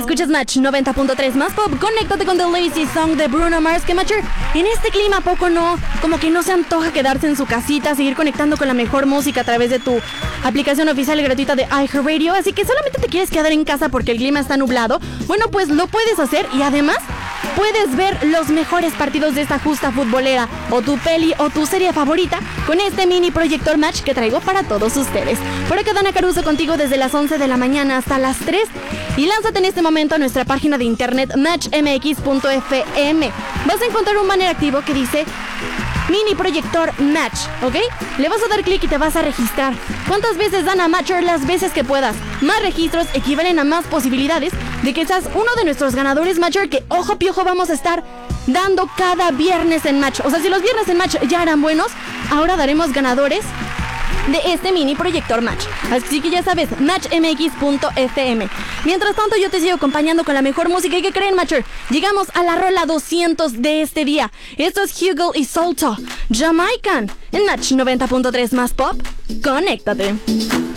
Escuchas Match 90.3 más pop. Conéctate con The Lazy Song de Bruno Mars. Que Matcher, en este clima, ¿a poco no? Como que no se antoja quedarse en su casita, seguir conectando con la mejor música a través de tu aplicación oficial y gratuita de iHeartRadio. Así que solamente te quieres quedar en casa porque el clima está nublado. Bueno, pues lo puedes hacer y además puedes ver los mejores partidos de esta justa futbolera o tu peli o tu serie favorita con este mini proyector Match que traigo para todos ustedes. Por acá Dana Caruso contigo desde las 11 de la mañana hasta las 3 y lánzate en este momento a nuestra página de internet matchmx.fm. Vas a encontrar un banner activo que dice Mini Proyector Match, ¿ok? Le vas a dar clic y te vas a registrar. ¿Cuántas veces dan a Matcher? Las veces que puedas. Más registros equivalen a más posibilidades de que seas uno de nuestros ganadores Matcher que, ojo piojo, vamos a estar dando cada viernes en Match. O sea, si los viernes en Match ya eran buenos, ahora daremos ganadores de este mini proyector Match. Así que ya sabes, matchmx.fm. Mientras tanto yo te sigo acompañando con la mejor música. ¿Y qué creen, Matcher? Llegamos a la rola 200 de este día. Esto es Hugo y Solto, Jamaican, en Match 90.3 más pop. Conéctate.